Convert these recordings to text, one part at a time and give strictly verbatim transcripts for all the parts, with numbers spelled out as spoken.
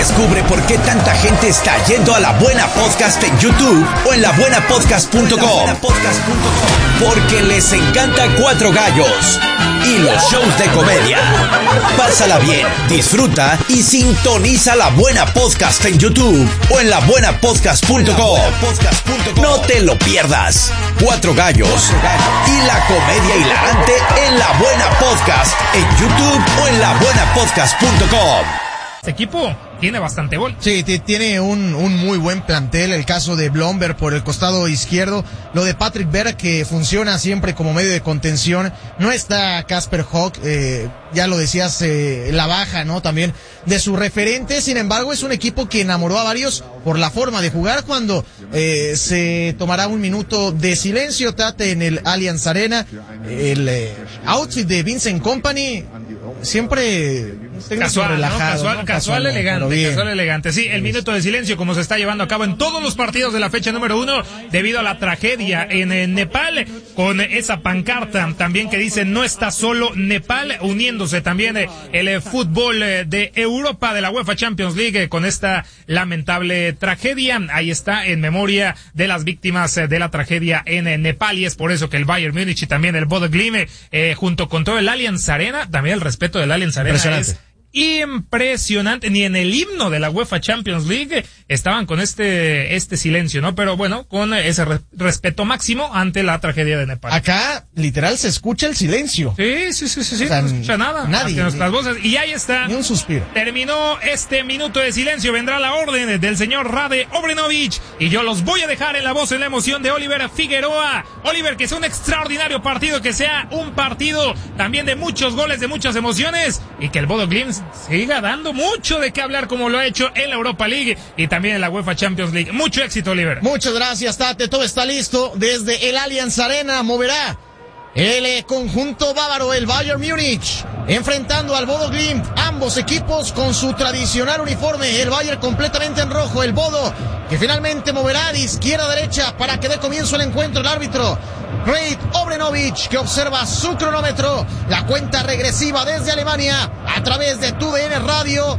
Descubre por qué tanta gente está yendo a La Buena Podcast en YouTube o en la buena podcast punto com. Porque les encanta Cuatro Gallos y los shows de comedia. Pásala bien, disfruta y sintoniza La Buena Podcast en YouTube o en la buena podcast punto com. No te lo pierdas. Cuatro Gallos y la comedia hilarante en La Buena Podcast en YouTube o en la buena podcast punto com. Este equipo tiene bastante gol. Sí, t- tiene un, un muy buen plantel. El caso de Blomberg por el costado izquierdo. Lo de Patrick Berg, que funciona siempre como medio de contención. No está Casper Hawk, eh, ya lo decías, eh, la baja, ¿no? También de su referente. Sin embargo, es un equipo que enamoró a varios por la forma de jugar. Cuando eh, se tomará un minuto de silencio, Tate, en el Allianz Arena. El eh, outfit de Vincent Kompany, siempre casual, relajado, ¿no? Casual, ¿no? casual, Casual, elegante, casual elegante. Sí, el minuto de silencio como se está llevando a cabo en todos los partidos de la fecha número uno debido a la tragedia en, en Nepal, con esa pancarta también que dice no está solo Nepal, uniéndose también eh, el eh, fútbol eh, de Europa de la UEFA Champions League eh, con esta lamentable tragedia. Ahí está, en memoria de las víctimas eh, de la tragedia en eh, Nepal, y es por eso que el Bayern Múnich y también el Bodo Glimt eh, junto con todo el Allianz Arena, también el respeto del Allianz Arena es impresionante. Ni en el himno de la UEFA Champions League estaban con este este silencio, ¿no? Pero bueno, con ese re- respeto máximo ante la tragedia de Nepal. Acá, literal, se escucha el silencio. Sí, sí, sí, sí, sí, O sea, no se escucha nada. nadie, Más que nuestras voces. Y ahí está. Ni un suspiro. Terminó este minuto de silencio. Vendrá la orden del señor Rade Obrenović. Y yo los voy a dejar en la voz, en la emoción de Oliver Figueroa. Oliver, que sea un extraordinario partido, que sea un partido también de muchos goles, de muchas emociones. Y que el Bodo Glimt siga dando mucho de qué hablar como lo ha hecho en la Europa League y también en la UEFA Champions League. Mucho éxito, Oliver. Muchas gracias, Tate. Todo está listo. Desde el Allianz Arena moverá el eh, conjunto bávaro, el Bayern Múnich, enfrentando al Bodo Glimt. Ambos equipos con su tradicional uniforme. El Bayern completamente en rojo. El Bodo, que finalmente moverá de izquierda a derecha para que dé comienzo el encuentro. El árbitro Rade Obrenović, que observa su cronómetro. La cuenta regresiva desde Alemania a través de T U D N Radio.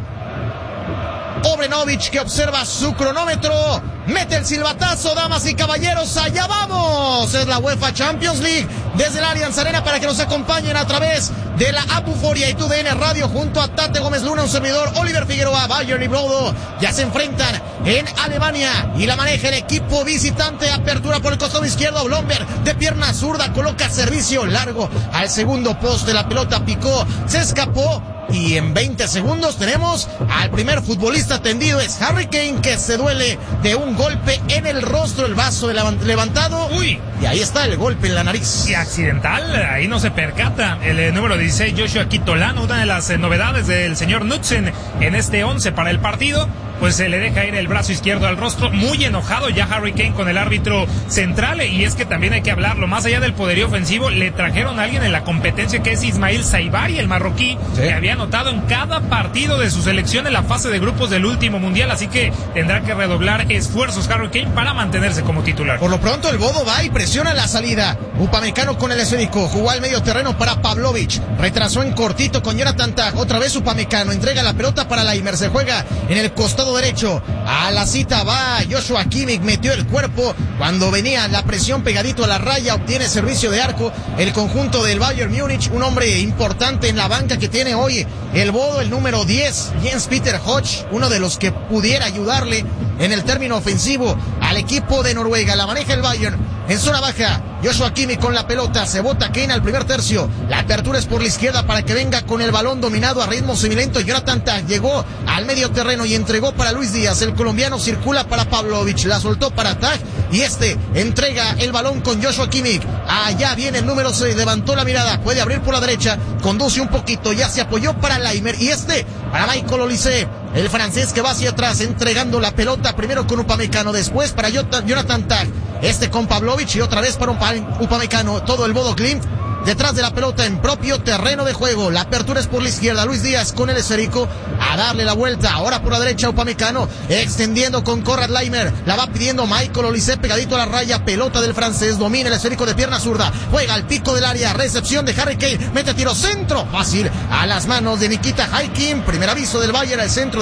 Obrenović, que observa su cronómetro, mete el silbatazo, damas y caballeros, allá vamos. Es la UEFA Champions League desde el Allianz Arena, para que nos acompañen a través de la app Euforia y T U D N Radio junto a Tate Gómez Luna, un servidor, Oliver Figueroa. Bayern y Bodo ya se enfrentan en Alemania y la maneja el equipo visitante. Apertura por el costado izquierdo, Blomberg de pierna zurda coloca servicio largo al segundo poste. La pelota picó, se escapó. Y en veinte segundos tenemos al primer futbolista tendido. Es Harry Kane, que se duele de un golpe en el rostro, el vaso levantado. Uy. Y ahí está el golpe en la nariz. Y accidental, ahí no se percata. El eh, número dieciséis, Joshua Kitolano, una de las eh, novedades del señor Knudsen en este once para el partido, pues se le deja ir el brazo izquierdo al rostro. Muy enojado ya Harry Kane con el árbitro central. Y es que también hay que hablarlo, más allá del poderío ofensivo, le trajeron a alguien en la competencia que es Ismail Saibari, el marroquí, ¿sí?, que había anotado en cada partido de su selección en la fase de grupos del último mundial, así que tendrá que redoblar esfuerzos Harry Kane para mantenerse como titular. Por lo pronto el Bodo va y presiona la salida. Upamecano con el esférico, jugó al medio terreno para Pavlovic, retrasó en cortito con Jonathan Tah. Otra vez Upamecano entrega la pelota para Laimer, se juega en el costado derecho. A la cita va Joshua Kimmich, metió el cuerpo cuando venía la presión pegadito a la raya, obtiene servicio de arco el conjunto del Bayern Múnich. Un hombre importante en la banca que tiene hoy el Bodo, el número diez, Jens Peter Hodge, uno de los que pudiera ayudarle en el término ofensivo al equipo de Noruega. La maneja el Bayern en zona baja. Joshua Kimmich con la pelota, se bota Kane al primer tercio. La apertura es por la izquierda para que venga con el balón dominado a ritmo semilento. Jonathan Tah llegó al medio terreno y entregó para Luis Díaz. El colombiano circula para Pavlovic, la soltó para Tah y este entrega el balón con Joshua Kimmich. Allá viene el número seis, levantó la mirada, puede abrir por la derecha, conduce un poquito, ya se apoyó para Laimer y este para Michael Olise. El francés que va hacia atrás entregando la pelota primero con Upamecano, después para Jonathan Tah, este con Pavlovic y otra vez para Upamecano. Todo el Bodo Glimt detrás de la pelota en propio terreno de juego. La apertura es por la izquierda, Luis Díaz con el esférico a darle la vuelta, ahora por la derecha Upamecano extendiendo con Konrad Laimer, la va pidiendo Michael Olise pegadito a la raya. Pelota del francés, domina el esférico de pierna zurda, juega al pico del área, recepción de Harry Kane, mete tiro, centro fácil a las manos de Nikita Haikin. Primer aviso del Bayern al centro